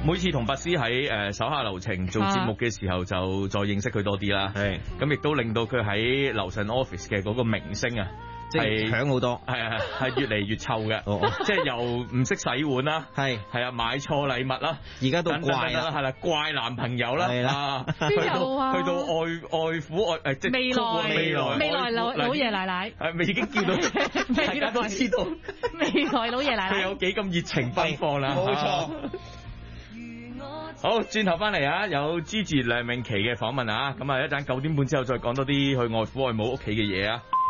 每次同拔斯喺手下留情做節目嘅時候，就再認識佢多啲啦。係，咁亦都令到佢喺樓上 office 嘅嗰個名聲啊，即係響好多。係越嚟越臭嘅，即係又唔識洗碗啦，係啊，買錯禮物啦，而家都怪啦，係啦，怪男朋友啦，係啦，去到外父即係未來老爺奶奶，咪已經叫到大家都知道未來老爺奶奶佢有幾咁熱情奔放啦，冇錯。好，轉頭翻嚟啊，有 Gigi 梁詠琪嘅訪問啊，咁啊一陣9點半之後再講多啲去外父外母屋企嘅嘢啊。